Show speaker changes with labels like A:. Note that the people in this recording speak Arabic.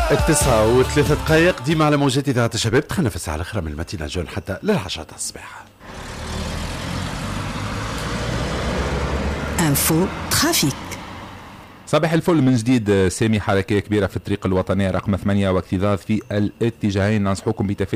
A: 9:03 ديما على موجات إذاعة الشباب. دخلنا في الساعة الأخرى من المتينة جون حتى للعشرة الصباح.
B: انفو ترافيك.
C: صباح الفل من جديد. سامي حركة كبيرة في الطريق الوطنية رقم 8 واكتظاظ في الاتجاهين. ننصحكم بتفادي